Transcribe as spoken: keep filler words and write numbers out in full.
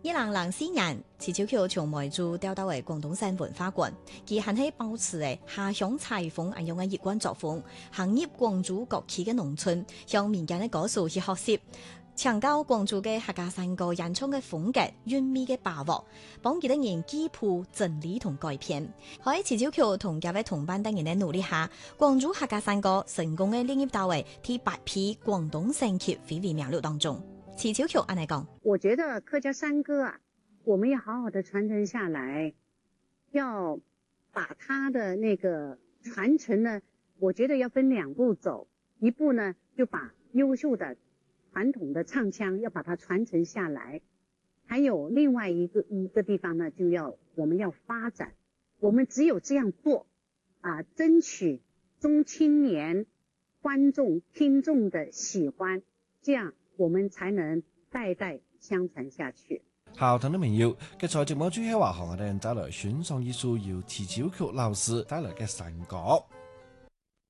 一零零四年，遲昭橋從梅州調到為廣東省文化館，佢還係保持嘅下鄉採風一樣嘅熱觀作風，行入廣州各區嘅農村，向民間嘅歌手去學習，強調廣州嘅客家山歌演唱嘅風格、韻味嘅把握，幫佢哋人記譜整理同改編。喺遲昭橋同幾位同伴等人嘅努力下，廣州客家山歌成功嘅列入到為第八批廣東省級非遺名錄當中。遲昭橋按嚟講， 我覺得客家山歌啊，我們要好好的傳承下來，要把它的那個傳承呢，我覺得要分兩步走，一步呢就把優秀的傳統的唱腔要把它傳承下來，還有另外一個一個地方呢，就要我們要發展，我們只有這樣做啊，爭取中青年觀眾聽眾的喜歡，這樣我們才能代代相傳下去。 好，聽到朋友，嘅在節目最後話，我哋帶來選上一首由遲昭橋老師帶來嘅山歌。